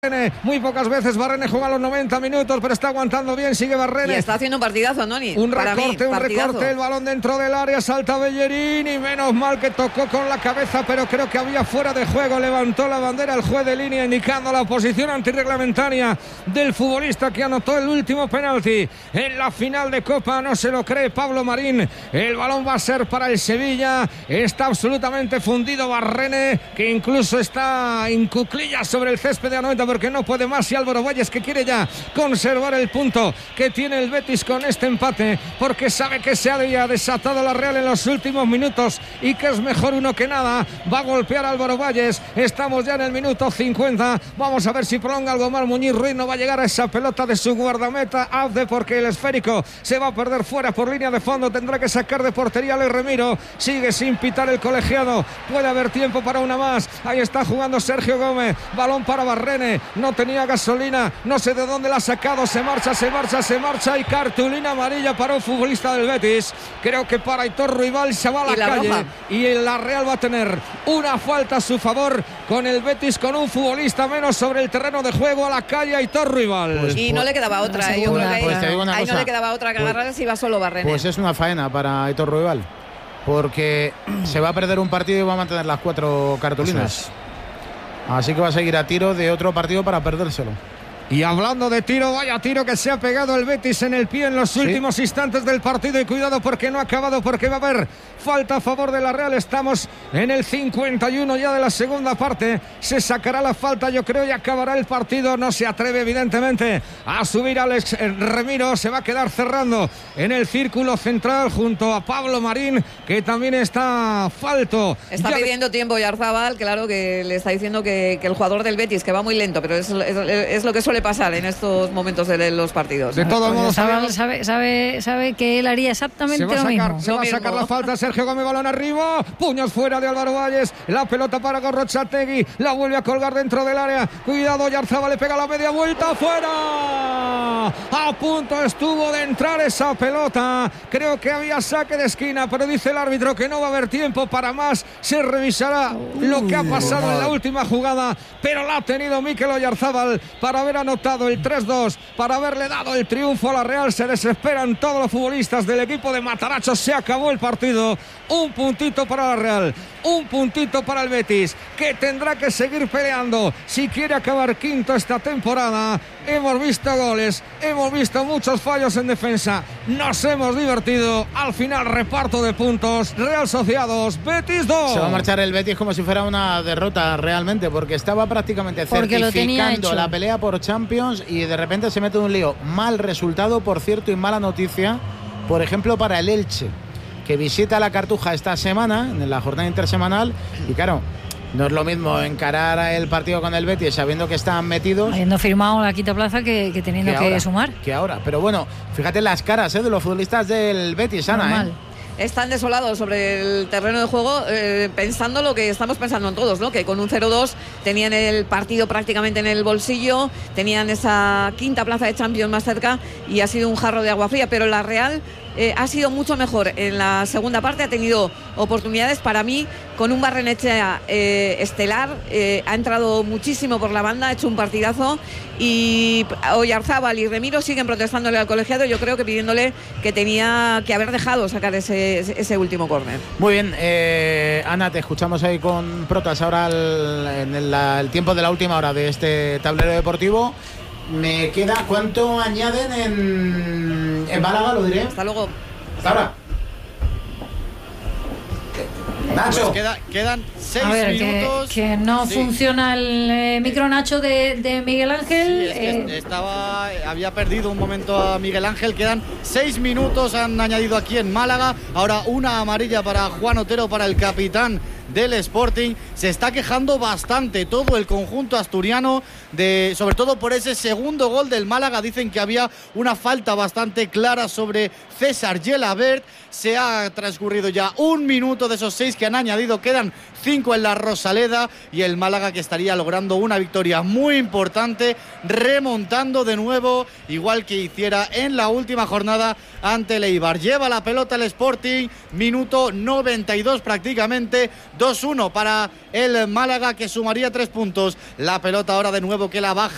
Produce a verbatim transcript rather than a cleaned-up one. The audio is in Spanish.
Muy pocas veces Barrene juega los noventa minutos, pero está aguantando bien, sigue Barrene. Y está haciendo un partidazo, Noni. Un Para recorte, mí, un partidazo. recorte, el balón dentro del área, salta Bellerín y menos mal que tocó con la cabeza, pero creo que había fuera de juego. Levantó la bandera el juez de línea indicando la posición antirreglamentaria del futbolista que anotó el último penalti en la final de Copa. No se lo cree Pablo Marín. El balón va a ser para el Sevilla. Está absolutamente fundido Barrene, que incluso está en cuclillas sobre el césped de Anoeta porque no puede más, y Álvaro Valles, que quiere ya conservar el punto que tiene el Betis con este empate, porque sabe que se había desatado la Real en los últimos minutos y que es mejor uno que nada. Va a golpear Álvaro Valles. Estamos ya en el minuto cincuenta. Vamos a ver si prolonga algo más Muñiz Ruiz. No va a llegar a esa pelota de su guardameta Abde, porque el esférico se va a perder fuera por línea de fondo. Tendrá que sacar de portería Ale Remiro. Sigue sin pitar el colegiado. Puede haber tiempo para una más. Ahí está jugando Sergio Gómez. Balón para Barrene. No tenía gasolina, no sé de dónde la ha sacado, se marcha, se marcha, se marcha y cartulina amarilla para un futbolista del Betis. Creo que para Aitor Ruibal se va a la, la calle roja. Y la Real va a tener una falta a su favor con el Betis, con un futbolista menos sobre el terreno de juego. A la calle Aitor Ruibal. Pues, y pues, no le quedaba otra, yo creo que ahí, pues ahí cosa, no le quedaba otra que pues, agarrar si iba solo Barrene. Pues es una faena para Aitor Ruibal, porque se va a perder un partido y va a mantener las cuatro cartulinas. Así que va a seguir a tiro de otro partido para perdérselo. Y hablando de tiro, vaya tiro que se ha pegado el Betis en el pie en los ¿Sí? últimos instantes del partido, y cuidado porque no ha acabado, porque va a haber falta a favor de la Real. Estamos en el cincuenta y uno ya de la segunda parte. Se sacará la falta, yo creo, y acabará el partido. No se atreve evidentemente a subir Alex Remiro. Se va a quedar cerrando en el círculo central junto a Pablo Marín, que también está falto. Está ya pidiendo de... tiempo Yarzábal, claro, que le está diciendo que, que el jugador del Betis, que va muy lento, pero es, es, es lo que suele pasar en estos momentos de los partidos. De todos modos, sabe, sabe, sabe, sabe que él haría exactamente se va lo sacar, mismo. Se va a sacar la falta. Sergio Gómez, balón arriba, puños fuera de Álvaro Valles, la pelota para Gorrochategui, la vuelve a colgar dentro del área. Cuidado, Yarzábal le pega la media vuelta, fuera. A punto estuvo de entrar esa pelota. Creo que había saque de esquina, pero dice el árbitro que no va a haber tiempo para más. Se revisará uh, lo que ha pasado uh, en la última jugada, pero la ha tenido Mikel Oyarzábal para haber anotado el tres dos, para haberle dado el triunfo a la Real. Se desesperan todos los futbolistas del equipo de Matarazzo. Se acabó el partido. Un puntito para la Real, un puntito para el Betis, que tendrá que seguir peleando si quiere acabar quinto esta temporada. Hemos visto goles, hemos visto muchos fallos en defensa, nos hemos divertido. Al final, reparto de puntos. Real Sociedad dos, Betis dos. Se va a marchar el Betis como si fuera una derrota realmente, porque estaba prácticamente porque certificando la pelea por Champions y de repente se mete en un lío. Mal resultado, por cierto, y mala noticia, por ejemplo, para el Elche, que visita la Cartuja esta semana, en la jornada intersemanal, y claro, no es lo mismo encarar el partido con el Betis sabiendo que están metidos, habiendo firmado la quinta plaza, que, que teniendo que, que, ahora, que sumar. Que ahora, pero bueno, fíjate las caras ¿eh? de los futbolistas del Betis, Ana, ¿eh? Están desolados sobre el terreno de juego, eh, pensando lo que estamos pensando en todos, ¿no? Que con un cero dos tenían el partido prácticamente en el bolsillo, tenían esa quinta plaza de Champions más cerca, y ha sido un jarro de agua fría. Pero la Real eh, ha sido mucho mejor en la segunda parte, ha tenido oportunidades. Para mí, con un Barrenechea eh, estelar, eh, ha entrado muchísimo por la banda, ha hecho un partidazo, y Oyarzábal y Remiro siguen protestándole al colegiado, yo creo que pidiéndole que tenía que haber dejado sacar ese, ese último córner. Muy bien, eh, Ana, te escuchamos ahí con Protas ahora el, en el, el tiempo de la última hora de este tablero deportivo. Me queda, ¿cuánto añaden en, en Málaga? Lo diré. Hasta luego. Hasta ahora. Nacho. Pues queda, quedan seis a ver, minutos. Que, que no sí. funciona el eh, micro, Nacho, de, de Miguel Ángel. Sí, es que eh. estaba, había perdido un momento a Miguel Ángel. Quedan seis minutos, han añadido aquí en Málaga. Ahora una amarilla para Juan Otero, para el capitán del Sporting. Se está quejando bastante todo el conjunto asturiano, de, sobre todo por ese segundo gol del Málaga. Dicen que había una falta bastante clara sobre César Gelabert. Se ha transcurrido ya un minuto de esos seis que han añadido, quedan cinco en la Rosaleda, y el Málaga que estaría logrando una victoria muy importante, remontando de nuevo, igual que hiciera en la última jornada ante el Eibar. Lleva la pelota el Sporting, minuto noventa y dos prácticamente, dos uno para el Málaga, que sumaría tres puntos. La pelota ahora de nuevo que la baja